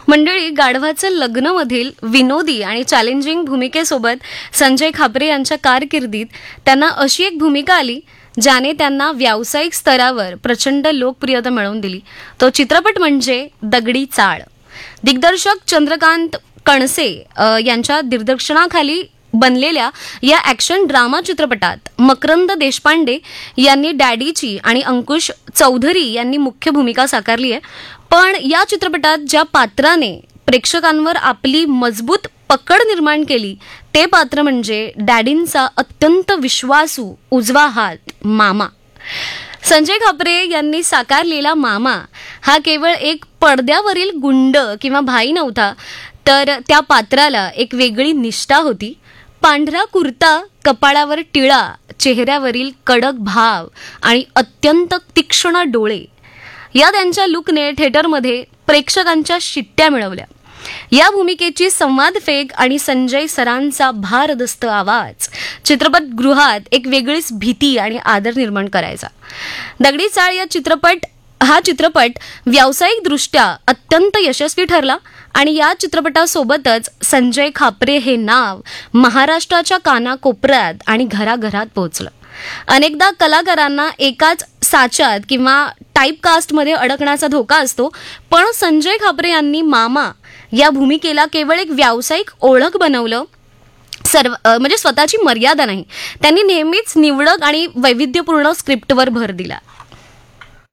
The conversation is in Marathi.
मंडळी, गाढवाचं लग्नमधील विनोदी आणि चॅलेंजिंग भूमिकेसोबत संजय खापरे यांच्या कारकिर्दीत त्यांना अशी एक भूमिका आली ज्याने त्यांना व्यावसायिक स्तरावर प्रचंड लोकप्रियता मिळवून दिली. तो चित्रपट म्हणजे दगडी चाळ. दिग्दर्शक चंद्रकांत कणसे यांच्या दिग्दर्शनाखाली बनलेल्या या ॲक्शन ड्रामा चित्रपटात मकरंद देशपांडे यांनी डॅडीची आणि अंकुश चौधरी यांनी मुख्य भूमिका साकारली आहे. पण या चित्रपटात ज्या पात्राने प्रेक्षकांवर आपली मजबूत पकड निर्माण केली ते पात्र म्हणजे डॅडींचा अत्यंत विश्वासू उजवा हात मामा. संजय खापरे यांनी साकारलेला मामा हा केवळ एक पडद्यावरील गुंड किंवा भाई नव्हता, तर त्या पात्राला एक वेगळी निष्ठा होती. पांढरा कुर्ता, कपाळावर टिळा, चेहऱ्यावरील कडक भाव आणि अत्यंत तीक्ष्ण डोळे या त्यांच्या लुकने थिएटरमध्ये प्रेक्षकांच्या शिट्ट्या मिळवल्या. या भूमिकेची संवादफेक आणि संजय सरांचा भारदस्त आवाज चित्रपटगृहात एक वेगळीच भीती आणि आदर निर्माण करायचा. दगडी चाळ हा चित्रपट व्यावसायिकदृष्ट्या अत्यंत यशस्वी ठरला आणि या चित्रपटासोबतच संजय खापरे हे नाव महाराष्ट्राच्या कानाकोपऱ्यात आणि घराघरात पोहोचलं. अनेकदा कलाकारांना एकाच साच्यात किंवा टाईपकास्टमध्ये अडकण्याचा धोका असतो, पण संजय खापरे यांनी मामा या भूमिकेला केवळ एक व्यावसायिक ओळख बनवलं. म्हणजे स्वतःची मर्यादा नाही, त्यांनी नेहमीच निवडक आणि वैविध्यपूर्ण स्क्रिप्टवर भर दिला.